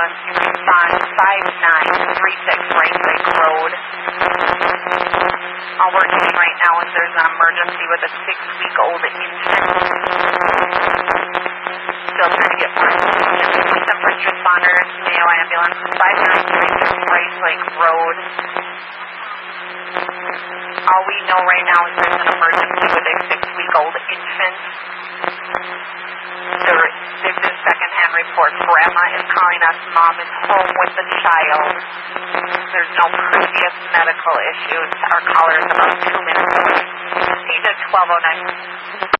ambulance to respond 5936 Rain Lake Road. All we're doing right now is there's an emergency with a 6-week-old infant. Still trying to get more information. Some first responders, Mayo Ambulance, 5936 Race Lake Road. All we know right now is there's an emergency with a 6-week-old infant. They've been secondhand reports. Grandma is calling us. Mom is home with the child. There's no previous medical issues. Our caller is about 2 minutes away. Need a 1209.